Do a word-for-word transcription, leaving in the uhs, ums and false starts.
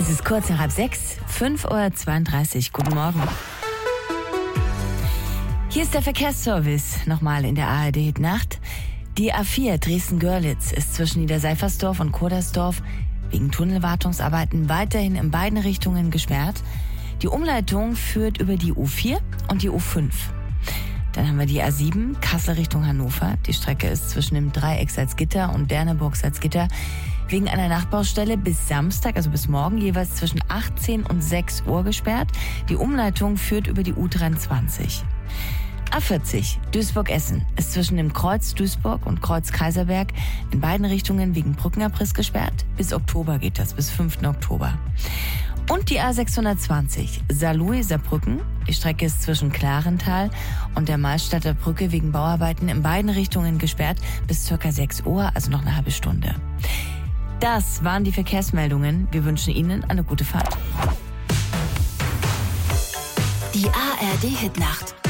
Es ist kurz nach halb sechs, fünf Uhr zweiunddreißig. Guten Morgen. Hier ist der Verkehrsservice, nochmal in der A R D-Nacht. Die A vier Dresden-Görlitz ist zwischen Niederseifersdorf und Kodersdorf wegen Tunnelwartungsarbeiten weiterhin in beiden Richtungen gesperrt. Die Umleitung führt über die U vier und die U fünf. Dann haben wir die A sieben, Kassel Richtung Hannover. Die Strecke ist zwischen dem Dreieck Salzgitter und Derneburg Salzgitter wegen einer Nachtbaustelle bis Samstag, also bis morgen, jeweils zwischen achtzehn und sechs Uhr gesperrt. Die Umleitung führt über die U dreiundzwanzig. A vierzig, Duisburg-Essen, ist zwischen dem Kreuz Duisburg und Kreuz Kaiserberg in beiden Richtungen wegen Brückenabriss gesperrt. Bis Oktober geht das, bis fünften Oktober. Und die A sechshundertzwanzig, Saarlouis-Saarbrücken. Die Strecke ist zwischen Klarental und der Mahlstadter Brücke wegen Bauarbeiten in beiden Richtungen gesperrt bis ca. sechs Uhr, also noch eine halbe Stunde. Das waren die Verkehrsmeldungen. Wir wünschen Ihnen eine gute Fahrt. Die A R D-Hitnacht.